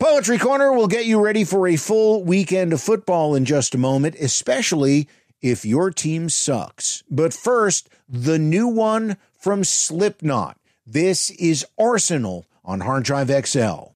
Poetry Corner will get you ready for a full weekend of football in just a moment, especially if your team sucks. But first, the new one from Slipknot. This is Arsenal on Hard Drive XL.